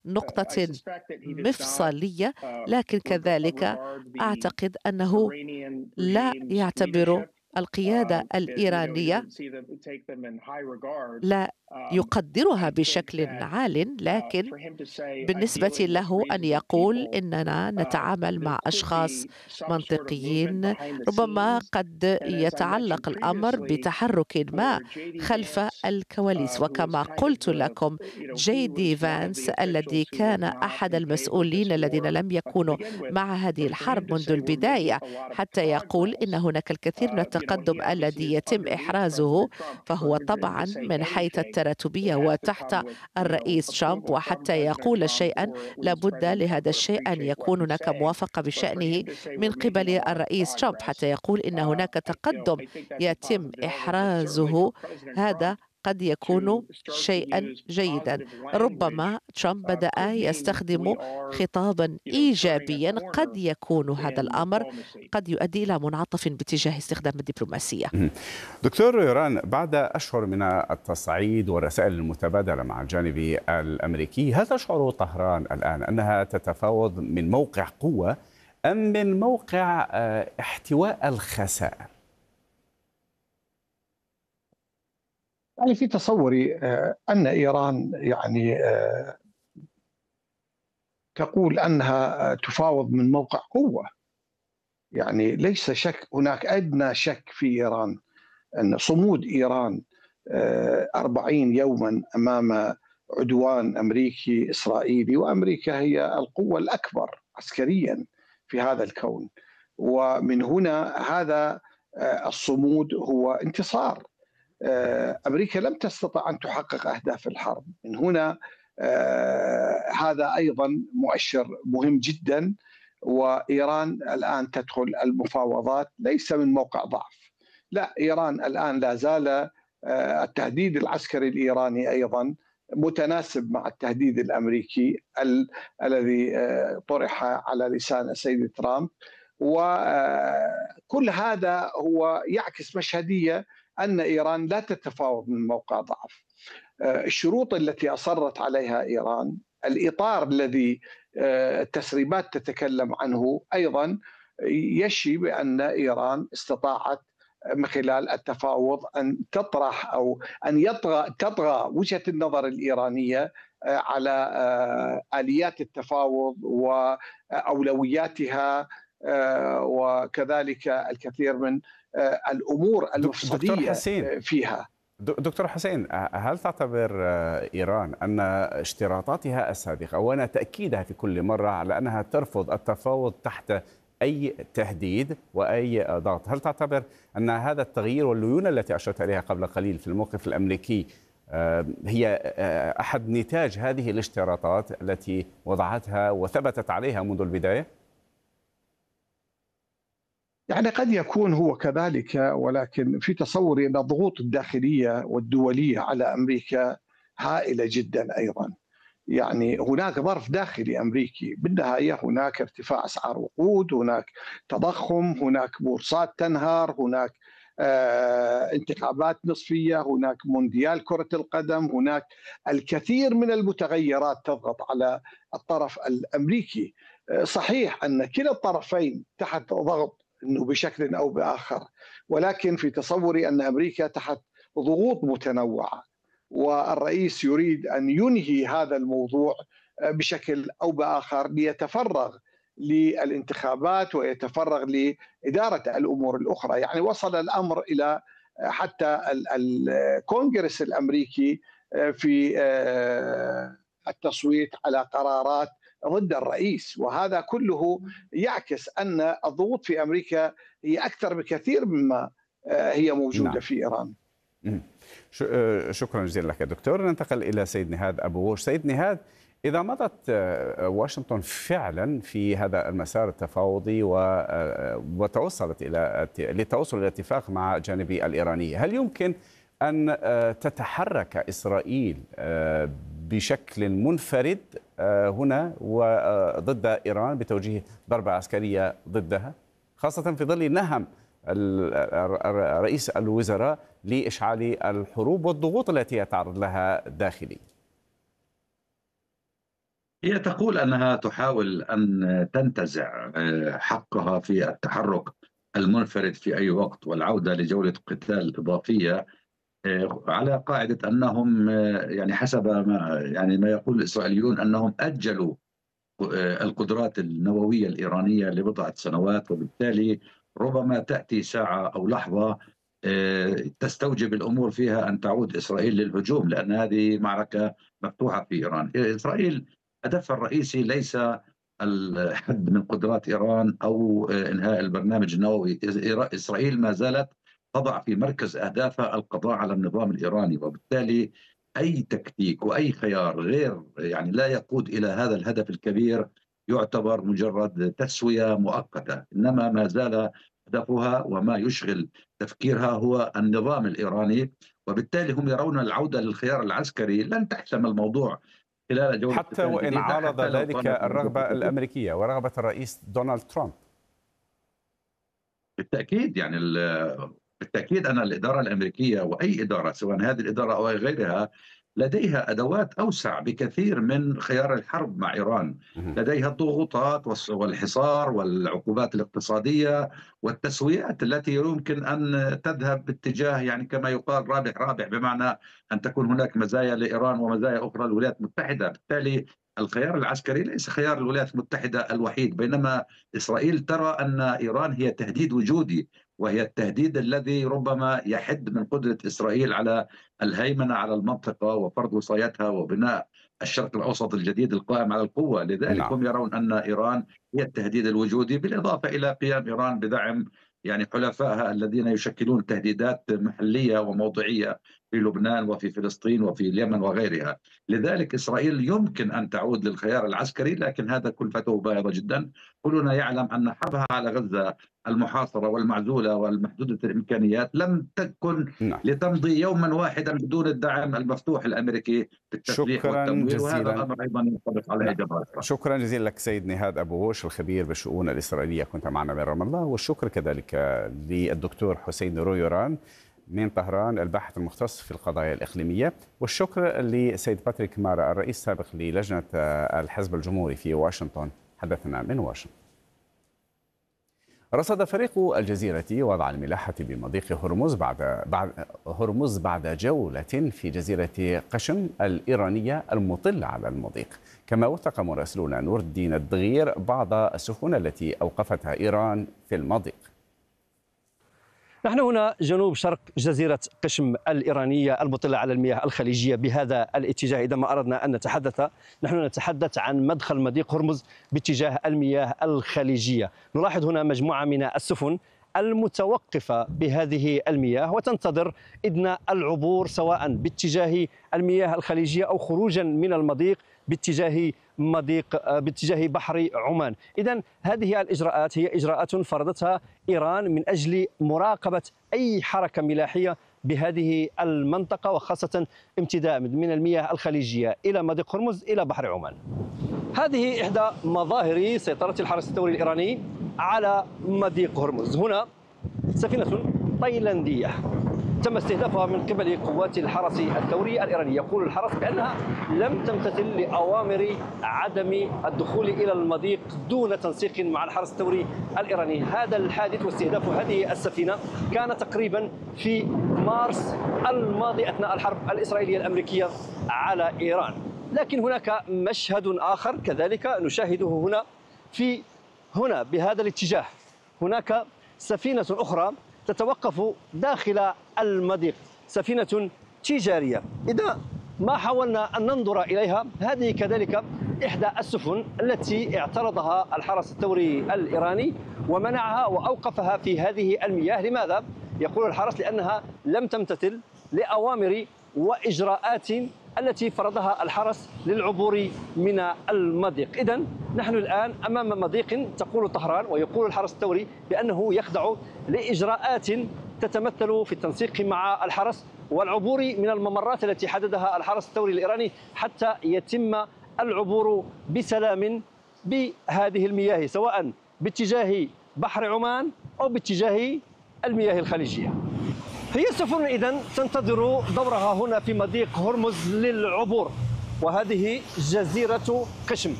نقطة مفصلية، لكن كذلك أعتقد أنه لا يعتبر القيادة الإيرانية، لا يقدرها بشكل عال، لكن بالنسبة له أن يقول إننا نتعامل مع أشخاص منطقيين. ربما قد يتعلق الأمر بتحرك ما خلف الكواليس. وكما قلت لكم، جي دي فانس الذي كان أحد المسؤولين الذين لم يكونوا مع هذه الحرب منذ البداية حتى يقول إن هناك الكثير من التقدم الذي يتم إحرازه، فهو طبعا من حيث التراتبية وتحت الرئيس ترامب، وحتى يقول شيئا لابد لهذا الشيء أن يكون هناك موافقة بشأنه من قبل الرئيس ترامب حتى يقول إن هناك تقدم يتم إحرازه. هذا قد يكون شيئا جيدا. ربما ترامب بدأ يستخدم خطابا إيجابيا، قد يكون هذا الأمر قد يؤدي إلى منعطف باتجاه استخدام الدبلوماسية. دكتور إيران، بعد أشهر من التصعيد والرسائل المتبادلة مع الجانب الأمريكي، هل تشعر طهران الآن أنها تتفاوض من موقع قوة أم من موقع احتواء الخسائر؟ يعني في تصوري أن إيران يعني تقول أنها تفاوض من موقع قوة. يعني ليس شك، هناك أدنى شك في إيران أن صمود إيران 40 يوما أمام عدوان أمريكي إسرائيلي، وأمريكا هي القوة الأكبر عسكريا في هذا الكون، ومن هنا هذا الصمود هو انتصار. أمريكا لم تستطع أن تحقق أهداف الحرب، من هنا هذا أيضا مؤشر مهم جدا. وإيران الآن تدخل المفاوضات ليس من موقع ضعف، لا، إيران الآن لا زال التهديد العسكري الإيراني أيضا متناسب مع التهديد الأمريكي الذي طرح على لسان السيد ترامب، وكل هذا هو يعكس مشهدية أن إيران لا تتفاوض من موقع ضعف. الشروط التي أصرت عليها إيران، الإطار الذي التسريبات تتكلم عنه أيضا يشي بأن إيران استطاعت من خلال التفاوض أن تطرح أو أن تطغى وجهة النظر الإيرانية على آليات التفاوض وأولوياتها، وكذلك الكثير من الأمور المفصلية فيها. دكتور حسين، هل تعتبر إيران أن اشتراطاتها السابقة وأن تأكيدها في كل مرة على أنها ترفض التفاوض تحت أي تهديد وأي ضغط، هل تعتبر أن هذا التغيير والليونة التي أشرت إليها قبل قليل في الموقف الأمريكي هي أحد نتاج هذه الاشتراطات التي وضعتها وثبتت عليها منذ البداية؟ يعني قد يكون هو كذلك، ولكن في تصوري أن الضغوط الداخلية والدولية على أمريكا هائلة جدا أيضا. يعني هناك ظرف داخلي أمريكي، بالنهاية هناك ارتفاع أسعار وقود، هناك تضخم، هناك بورصات تنهار، هناك انتخابات نصفية، هناك مونديال كرة القدم، هناك الكثير من المتغيرات تضغط على الطرف الأمريكي. صحيح أن كلا الطرفين تحت ضغط انه بشكل او باخر، ولكن في تصوري ان امريكا تحت ضغوط متنوعه، والرئيس يريد ان ينهي هذا الموضوع بشكل او باخر ليتفرغ للانتخابات ويتفرغ لاداره الامور الاخرى. يعني وصل الامر الى حتى الكونغرس الامريكي في التصويت على قرارات ضد الرئيس، وهذا كله يعكس أن الضغوط في أمريكا هي أكثر بكثير مما هي موجودة في إيران. شكرا جزيلا لك دكتور. ننتقل إلى سيد نهاد أبو وش. سيد نهاد، إذا مضت واشنطن فعلا في هذا المسار التفاوضي وتوصلت للتوصل إلى اتفاق مع جانبي الإيراني، هل يمكن أن تتحرك إسرائيل بشكل منفرد هنا وضد إيران بتوجيه ضربة عسكرية ضدها، خاصة في ظل نهم رئيس الوزراء لإشعال الحروب والضغوط التي يتعرض لها داخليا؟ هي تقول أنها تحاول أن تنتزع حقها في التحرك المنفرد في أي وقت والعودة لجولة قتال إضافية، على قاعدة أنهم يعني حسب ما يقول الإسرائيليون أنهم أجلوا القدرات النووية الإيرانية لبضعة سنوات، وبالتالي ربما تأتي ساعة أو لحظة تستوجب الأمور فيها أن تعود إسرائيل للهجوم، لأن هذه معركة مفتوحة في إيران. إسرائيل هدفها الرئيسي ليس الحد من قدرات إيران أو إنهاء البرنامج النووي. إسرائيل ما زالت تضع في مركز أهدافها القضاء على النظام الإيراني، وبالتالي أي تكتيك وأي خيار غير لا يقود إلى هذا الهدف الكبير يعتبر مجرد تسوية مؤقتة، إنما ما زال هدفها وما يشغل تفكيرها هو النظام الإيراني، وبالتالي هم يرون العودة للخيار العسكري لن تحسم الموضوع خلال جولة حتى وإن عارض ذلك الرغبة الأمريكية ورغبة الرئيس دونالد ترامب. بالتأكيد بالتأكيد أن الإدارة الأمريكية وأي إدارة سواء هذه الإدارة أو غيرها لديها أدوات أوسع بكثير من خيار الحرب مع إيران. لديها الضغوطات والحصار والعقوبات الاقتصادية والتسويات التي يمكن أن تذهب باتجاه كما يقال رابح رابح، بمعنى أن تكون هناك مزايا لإيران ومزايا أخرى للولايات المتحدة. بالتالي الخيار العسكري ليس خيار الولايات المتحدة الوحيد، بينما إسرائيل ترى أن إيران هي تهديد وجودي، وهي التهديد الذي ربما يحد من قدرة إسرائيل على الهيمنة على المنطقة وفرض وصايتها وبناء الشرق الأوسط الجديد القائم على القوة. لذلك هم يرون أن إيران هي التهديد الوجودي، بالإضافة إلى قيام إيران بدعم حلفائها الذين يشكلون تهديدات محلية وموضعية في لبنان وفي فلسطين وفي اليمن وغيرها. لذلك إسرائيل يمكن أن تعود للخيار العسكري، لكن هذا كلفته باهظة جدا. كلنا يعلم أن حربها على غزة المحاصرة والمعزولة والمحدودة الإمكانيات لم تكن لتمضي يوما واحدا بدون الدعم المفتوح الأمريكي بالتسليح والتمويل، وهذا الأمر أيضا ينطبق على إجابات. شكرا جزيلا لك سيد نهاد أبو غوش الخبير بالشؤون الإسرائيلية، كنت معنا من رام الله. والشكر كذلك للدكتور حسين رويوران من طهران الباحث المختص في القضايا الإقليمية، والشكر لسيد باتريك مارا الرئيس السابق للجنة الحزب الجمهوري في واشنطن حدثنا من واشنطن. رصد فريق الجزيرة وضع الملاحة بمضيق هرمز بعد جولة في جزيرة قشم الإيرانية المطلة على المضيق، كما وثق مراسلون نور الدين الدغير بعض السفن التي أوقفتها إيران في المضيق. نحن هنا جنوب شرق جزيرة قشم الإيرانية المطلة على المياه الخليجية بهذا الاتجاه. إذا ما أردنا أن نحن نتحدث عن مدخل مضيق هرمز باتجاه المياه الخليجية. نلاحظ هنا مجموعة من السفن المتوقفة بهذه المياه وتنتظر إذن العبور سواء باتجاه المياه الخليجية أو خروجا من المضيق باتجاه بحر عمان. إذن هذه الإجراءات هي إجراءات فرضتها إيران من أجل مراقبة أي حركة ملاحية بهذه المنطقة، وخاصة امتداد من المياه الخليجية إلى مضيق هرمز إلى بحر عمان. هذه إحدى مظاهر سيطرة الحرس الثوري الإيراني على مضيق هرمز. هنا سفينة تايلاندية تم استهدافها من قبل قوات الحرس الثوري الإيراني. يقول الحرس بأنها لم تمتثل لأوامر عدم الدخول إلى المضيق دون تنسيق مع الحرس الثوري الإيراني. هذا الحادث واستهداف هذه السفينة كان تقريبا في مارس الماضي أثناء الحرب الإسرائيلية الأمريكية على إيران. لكن هناك مشهد آخر كذلك نشاهده هنا بهذا الاتجاه. هناك سفينة أخرى تتوقف داخل المضيق، سفينة تجارية. إذا ما حاولنا أن ننظر إليها، هذه كذلك إحدى السفن التي اعترضها الحرس الثوري الإيراني ومنعها وأوقفها في هذه المياه. لماذا؟ يقول الحرس لأنها لم تمتثل لأوامر وإجراءات التي فرضها الحرس للعبور من المضيق. إذن نحن الآن أمام مضيق تقول طهران ويقول الحرس الثوري بأنه يخضع لإجراءات تتمثل في التنسيق مع الحرس والعبور من الممرات التي حددها الحرس الثوري الإيراني حتى يتم العبور بسلام بهذه المياه، سواء باتجاه بحر عمان أو باتجاه المياه الخليجية. هي السفن إذن تنتظر دورها هنا في مضيق هرمز للعبور. وهذه جزيرة قشم.